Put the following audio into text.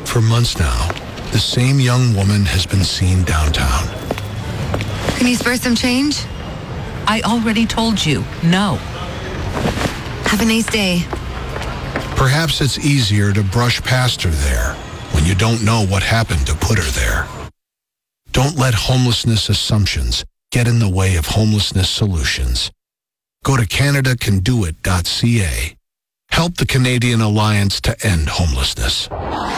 For months now, the same young woman has been seen downtown. Can you spare some change? I already told you, no. Have a nice day. Perhaps it's easier to brush past her there when you don't know what happened to put her there. Don't let homelessness assumptions get in the way of homelessness solutions. Go to CanadaCanDoIt.ca. Help the Canadian Alliance to End Homelessness.